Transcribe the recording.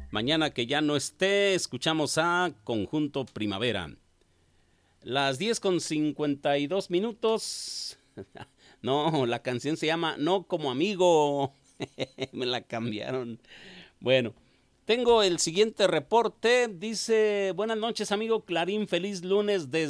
Mañana que ya no esté, escuchamos a Conjunto Primavera. Las 10:52. No, la canción se llama No como amigo. Me la cambiaron. Bueno, tengo el siguiente reporte. Dice, buenas noches amigo Clarín, feliz lunes desde